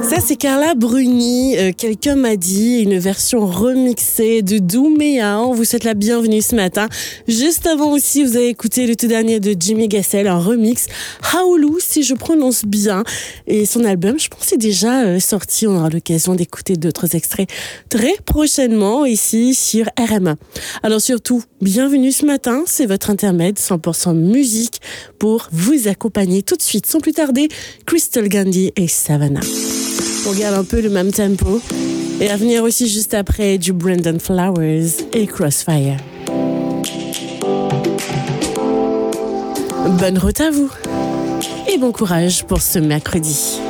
Ça, c'est Carla Bruni. Quelqu'un m'a dit une version remixée de Douméa. On vous souhaite la bienvenue ce matin. Juste avant aussi, vous avez écouté le tout dernier de Jimmy Gassel, un remix. Haoulou, si je prononce bien. Et son album, je pense, est déjà sorti. On aura l'occasion d'écouter d'autres extraits très prochainement ici sur RMA. Alors surtout, bienvenue ce matin. C'est votre intermède 100% musique pour vous accompagner tout de suite. Sans plus tarder, Crystal Gandhi et Savannah. On regarde un peu le même tempo. Et à venir aussi juste après du Brandon Flowers et Crossfire. Bonne route à vous. Et bon courage pour ce mercredi.